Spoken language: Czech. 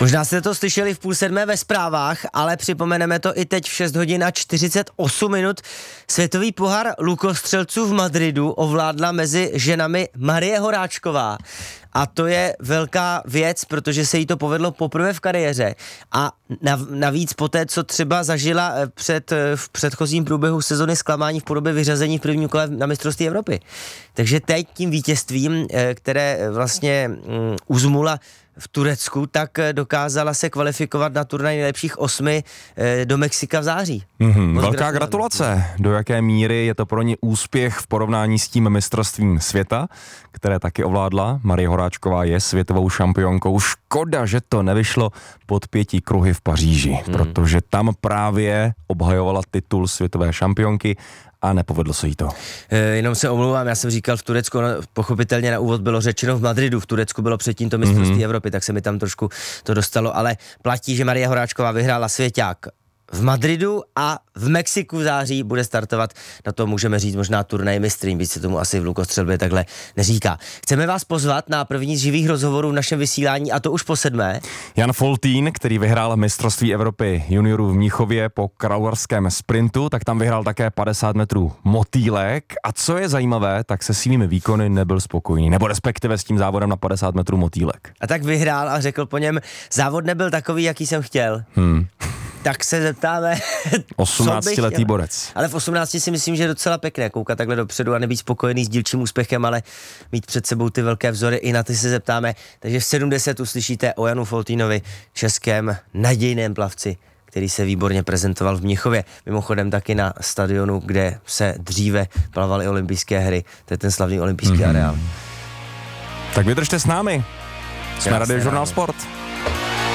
Možná jste to slyšeli v 6:30 ve zprávách, ale připomeneme to i teď v 6 hodin a 48 minut. Světový pohár lukostřelců v Madridu ovládla mezi ženami Marie Horáčková. A to je velká věc, protože se jí to povedlo poprvé v kariéře. A navíc poté, co třeba zažila v předchozím průběhu sezony zklamání v podobě vyřazení v prvním kole na mistrovství Evropy. Takže teď tím vítězstvím, které vlastně uzmula v Turecku, tak dokázala se kvalifikovat na turnaj nejlepších 8 do Mexika v září. Velká gratulace. Do jaké míry je to pro ně úspěch v porovnání s tím mistrovstvím světa, které taky ovládla? Marie Horáčková je světovou šampionkou. Škoda, že to nevyšlo pod 5 kruhy v Paříži, protože tam právě obhajovala titul světové šampionky a nepovedlo se jí to. Jenom se omlouvám, já jsem říkal v Turecku, pochopitelně na úvod bylo řečeno v Madridu, v Turecku bylo předtím to mistrovství Evropy, tak se mi tam trošku to dostalo, ale platí, že Marie Horáčková vyhrála svěťák v Madridu a v Mexiku v září bude startovat, na to můžeme říct možná turnaj mistryň, byť se tomu asi v lukostřelbě takhle neříká. Chceme vás pozvat na první z živých rozhovorů v našem vysílání a to už po 7. Jan Foltín, který vyhrál mistrovství Evropy juniorů v Mnichově po kraulském sprintu, tak tam vyhrál také 50 metrů motýlek a co je zajímavé, tak se svými výkony nebyl spokojený, nebo respektive s tím závodem na 50 metrů motýlek. A tak vyhrál a řekl po něm, závod nebyl takový, jaký jsem chtěl. Tak se zeptáme. 18letý borec. Ale v 18 si myslím, že je docela pěkné koukat takhle dopředu a nebýt spokojený s dílčím úspěchem, ale mít před sebou ty velké vzory, i na ty se zeptáme. Takže v 7:10 uslyšíte o Janu Foltínovi, českém nadějném plavci, který se výborně prezentoval v Mnichově. Mimochodem taky na stadionu, kde se dříve plavaly olympijské hry. To je ten slavný olympijský areál. Tak vydržte s námi. Jsme Radiožurnál Sport.